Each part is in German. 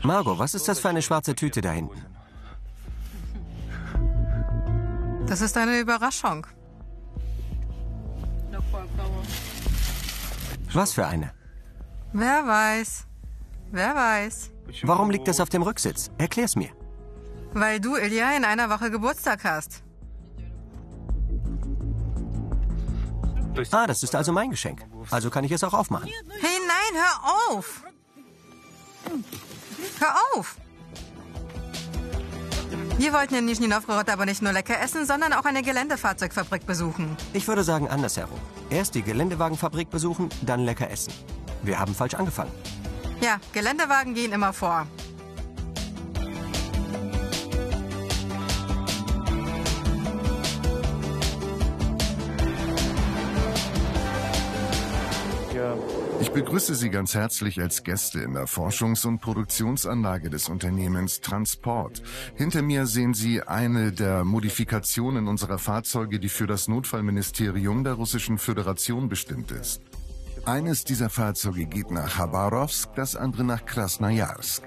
Margot, was ist das für eine schwarze Tüte da hinten? Das ist eine Überraschung. Was für eine? Wer weiß. Wer weiß. Warum liegt das auf dem Rücksitz? Erklär's mir. Weil du, Ilya, in einer Woche Geburtstag hast. Ah, das ist also mein Geschenk. Also kann ich es auch aufmachen. Hey, nein, hör auf! Hör auf! Wir wollten in Nischni Nowgorod aber nicht nur lecker essen, sondern auch eine Geländefahrzeugfabrik besuchen. Ich würde sagen andersherum. Erst die Geländewagenfabrik besuchen, dann lecker essen. Wir haben falsch angefangen. Ja, Geländewagen gehen immer vor. Ich begrüße Sie ganz herzlich als Gäste in der Forschungs- und Produktionsanlage des Unternehmens Transport. Hinter mir sehen Sie eine der Modifikationen unserer Fahrzeuge, die für das Notfallministerium der Russischen Föderation bestimmt ist. Eines dieser Fahrzeuge geht nach Chabarovsk, das andere nach Krasnojarsk.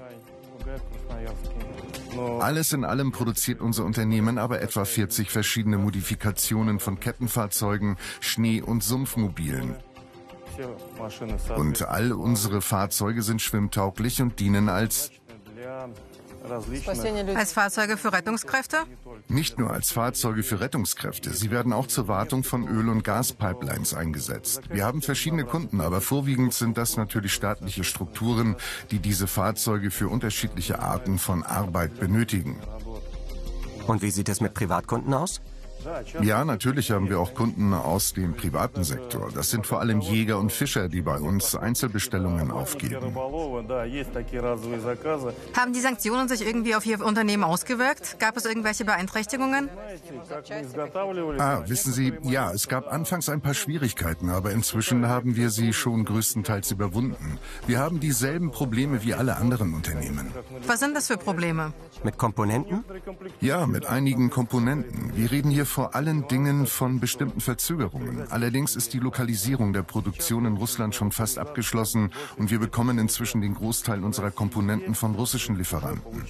Alles in allem produziert unser Unternehmen aber etwa 40 verschiedene Modifikationen von Kettenfahrzeugen, Schnee- und Sumpfmobilen. Und all unsere Fahrzeuge sind schwimmtauglich und dienen als Fahrzeuge für Rettungskräfte? nicht nur als Fahrzeuge für Rettungskräfte, sie werden auch zur Wartung von Öl- und Gaspipelines eingesetzt. Wir haben verschiedene Kunden, aber vorwiegend sind das natürlich staatliche Strukturen, die diese Fahrzeuge für unterschiedliche Arten von Arbeit benötigen. Und wie sieht es mit Privatkunden aus? Ja, natürlich haben wir auch Kunden aus dem privaten Sektor. Das sind vor allem Jäger und Fischer, die bei uns Einzelbestellungen aufgeben. Haben die Sanktionen sich irgendwie auf Ihr Unternehmen ausgewirkt? Gab es irgendwelche Beeinträchtigungen? Wissen Sie, ja, es gab anfangs ein paar Schwierigkeiten, aber inzwischen haben wir sie schon größtenteils überwunden. Wir haben dieselben Probleme wie alle anderen Unternehmen. Was sind das für Probleme? Mit Komponenten? Ja, mit einigen Komponenten. Wir reden hier vor allen Dingen von bestimmten Verzögerungen. Allerdings ist die Lokalisierung der Produktion in Russland schon fast abgeschlossen und wir bekommen inzwischen den Großteil unserer Komponenten von russischen Lieferanten.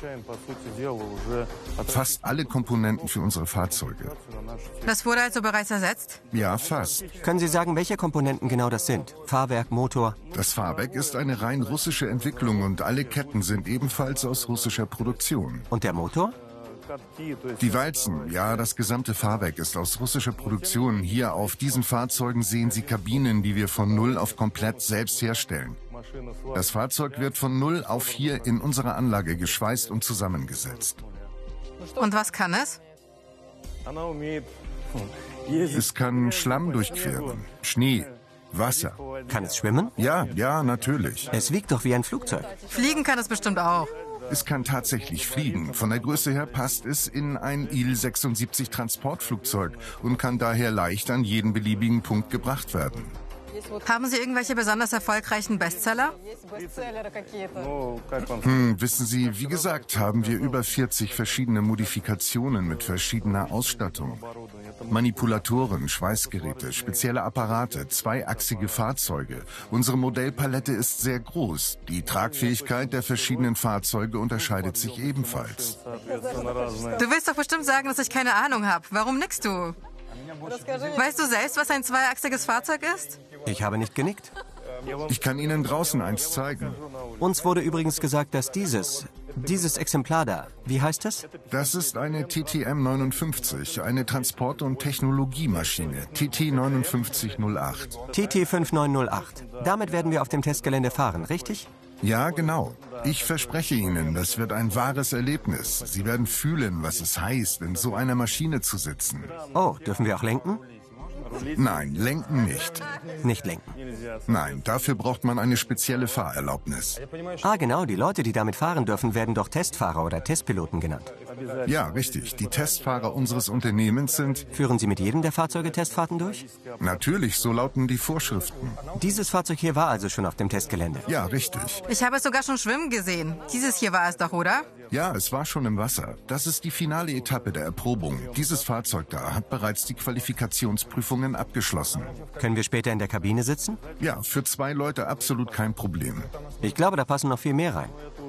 Fast alle Komponenten für unsere Fahrzeuge. Das wurde also bereits ersetzt? Ja, fast. Können Sie sagen, welche Komponenten genau das sind? Fahrwerk, Motor? Das Fahrwerk ist eine rein russische Entwicklung und alle Ketten sind ebenfalls aus russischer Produktion. Und der Motor? Die Walzen, ja, das gesamte Fahrwerk ist aus russischer Produktion. Hier auf diesen Fahrzeugen sehen Sie Kabinen, die wir von null auf komplett selbst herstellen. Das Fahrzeug wird von null auf hier in unserer Anlage geschweißt und zusammengesetzt. Und was kann es? Es kann Schlamm durchqueren, Schnee, Wasser. Kann es schwimmen? Ja, natürlich. Es wiegt doch wie ein Flugzeug. Fliegen kann es bestimmt auch. Es kann tatsächlich fliegen. Von der Größe her passt es in ein Il-76 Transportflugzeug und kann daher leicht an jeden beliebigen Punkt gebracht werden. Haben Sie irgendwelche besonders erfolgreichen Bestseller? Wissen Sie, wie gesagt, haben wir über 40 verschiedene Modifikationen mit verschiedener Ausstattung. Manipulatoren, Schweißgeräte, spezielle Apparate, zweiachsige Fahrzeuge. Unsere Modellpalette ist sehr groß. Die Tragfähigkeit der verschiedenen Fahrzeuge unterscheidet sich ebenfalls. Du willst doch bestimmt sagen, dass ich keine Ahnung habe. Warum nickst du? Weißt du selbst, was ein zweiachsiges Fahrzeug ist? Ich habe nicht genickt. Ich kann Ihnen draußen eins zeigen. Uns wurde übrigens gesagt, dass dieses Exemplar da, wie heißt es? Das ist eine TTM 59, eine Transport- und Technologiemaschine, TT 5908. TT 5908. Damit werden wir auf dem Testgelände fahren, richtig? Ja, genau. Ich verspreche Ihnen, das wird ein wahres Erlebnis. Sie werden fühlen, was es heißt, in so einer Maschine zu sitzen. Oh, dürfen wir auch lenken? Nein, lenken nicht. Nicht lenken. Nein, dafür braucht man eine spezielle Fahrerlaubnis. Ah, genau, die Leute, die damit fahren dürfen, werden doch Testfahrer oder Testpiloten genannt. Ja, richtig. Die Testfahrer unseres Unternehmens sind... Führen Sie mit jedem der Fahrzeuge Testfahrten durch? Natürlich, so lauten die Vorschriften. Dieses Fahrzeug hier war also schon auf dem Testgelände. Ja, richtig. Ich habe es sogar schon schwimmen gesehen. Dieses hier war es doch, oder? Ja, es war schon im Wasser. Das ist die finale Etappe der Erprobung. Dieses Fahrzeug da hat bereits die Qualifikationsprüfungen abgeschlossen. Können wir später in der Kabine sitzen? Ja, für 2 Leute absolut kein Problem. Ich glaube, da passen noch viel mehr rein.